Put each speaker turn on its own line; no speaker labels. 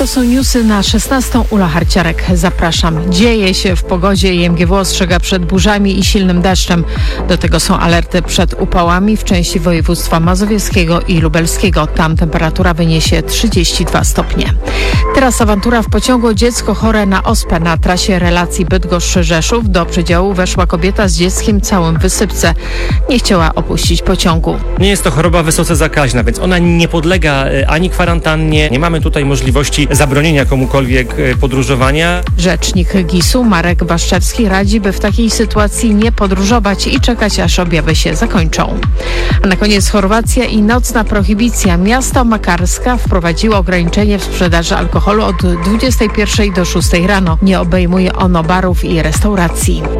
To są newsy na 16. Ula Harciarek. Zapraszam. Dzieje się w pogodzie. IMGW ostrzega przed burzami i silnym deszczem. Do tego są alerty przed upałami w części województwa mazowieckiego i lubelskiego. Tam temperatura wyniesie 32 stopnie. Teraz awantura w pociągu. Dziecko chore na ospę. Na trasie relacji Bydgoszcz-Rzeszów do przedziału weszła kobieta z dzieckiem całym w wysypce. Nie chciała opuścić pociągu.
Nie jest to choroba wysoce zakaźna, więc ona nie podlega ani kwarantannie. Nie mamy tutaj możliwości zabronienia komukolwiek podróżowania.
Rzecznik GIS-u Marek Waszczewski radzi, by w takiej sytuacji nie podróżować i czekać, aż objawy się zakończą. A na koniec Chorwacja i nocna prohibicja. Miasto Makarska wprowadziło ograniczenie w sprzedaży alkoholu od 21 do 6 rano. Nie obejmuje ono barów i restauracji.